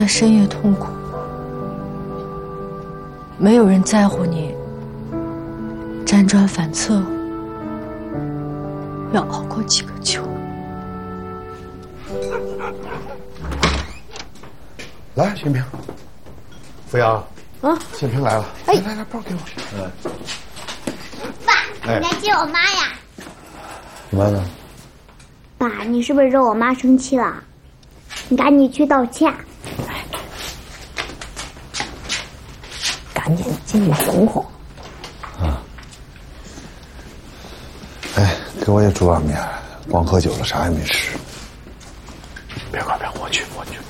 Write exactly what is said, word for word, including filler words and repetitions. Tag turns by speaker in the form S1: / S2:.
S1: 深夜痛苦，没有人在乎你辗转反侧，要熬过几个秋。
S2: 来，新平，扶摇
S1: 啊，
S2: 新平来了，
S1: 哎，
S2: 来来来，包给我。嗯，
S3: 爸，你来接我妈呀？
S2: 你妈呢？
S3: 爸，你是不是惹我妈生气了？你赶紧去道歉。
S4: 赶紧进去生活。
S2: 啊。哎，给我也煮碗面，光喝酒了，啥也没吃。别管，别，我去，我去。